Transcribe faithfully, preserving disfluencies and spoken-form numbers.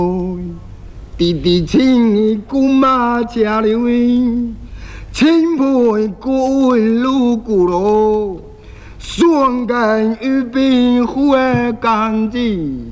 弟弟请姑妈家里位，亲陪过路古罗，双干与冰火干净。